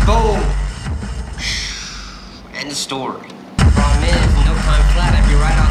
Boom. End of story. Problem is, no time flat, I'd be right